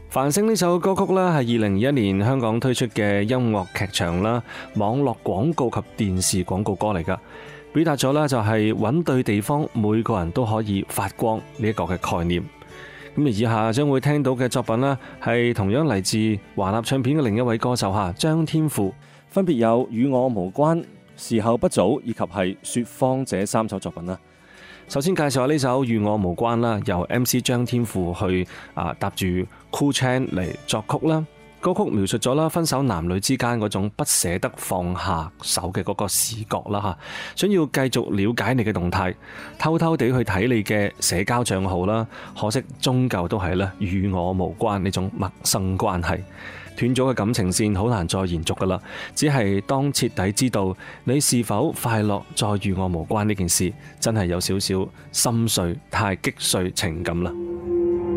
繁星呢首歌曲啦，係2021年香港推出嘅音樂劇場啦、網絡廣告及電視廣告歌嚟噶，表達咗啦就係揾對地方，每個人都可以發光呢一個嘅概念。咁而以下將會聽到嘅作品啦，係同樣嚟自華納唱片嘅另一位歌手張天賦，分別有《與我無關》、《時候不早》以及係《說謊》這3首作品啦。首先介紹下呢首《與我無關》啦，由 MC 張天賦去搭住 Cool Chan 嚟作曲啦。歌曲描述咗啦分手男女之間嗰種不捨得放下手嘅嗰個視覺啦，想要繼續了解你嘅動態，偷偷地去睇你嘅社交賬號啦。可惜終究都係咧與我無關呢種陌生關係。斷咗嘅感情線好難再延續噶啦，只係當徹底知道你是否快樂再與我無關呢件事，真係有少少心碎，太擊碎情感啦。